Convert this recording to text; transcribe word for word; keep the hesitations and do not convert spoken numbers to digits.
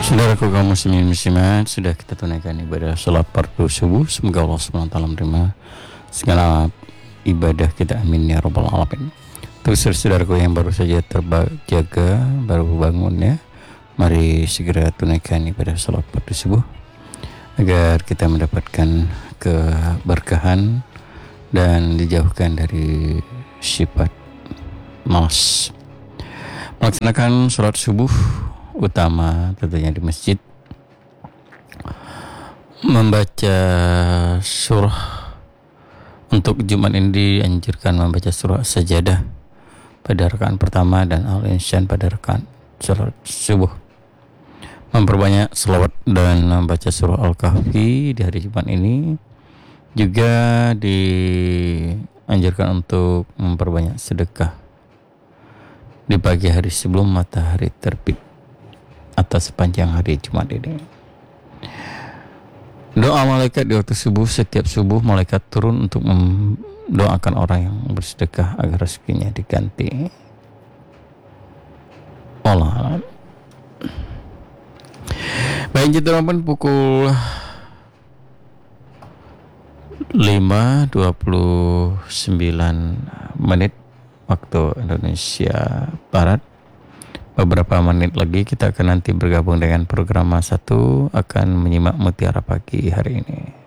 Saudaraku kaum muslimin muslimat, sudah kita tunaikan ibadah salat fardu subuh. Semoga Allah subhanahu wa taala menerima segala ibadah kita, amin ya rabbal alamin. Untuk saudaraku yang baru saja terjaga, baru bangun ya, mari segera tunaikan ibadah salat fardu subuh agar kita mendapatkan keberkahan dan dijauhkan dari sifat malas. Melaksanakan salat subuh utama tentunya di masjid, membaca surah. Untuk Jumat ini dianjurkan membaca surah Sajadah pada rakaat pertama dan Al-Insan pada rakaat salat subuh. Memperbanyak selawat dan membaca surah Al-Kahfi di hari Jumat ini. Juga dianjurkan untuk memperbanyak sedekah di pagi hari sebelum matahari terbit atau sepanjang hari Jumat ini. Doa malaikat di waktu subuh. Setiap subuh malaikat turun untuk mendoakan orang yang bersedekah agar rezekinya diganti. Allah. Baik, jadwal pukul lima dua puluh sembilan menit waktu Indonesia Barat. Beberapa menit lagi kita akan nanti bergabung dengan program satu, akan menyimak Mutiara Pagi hari ini.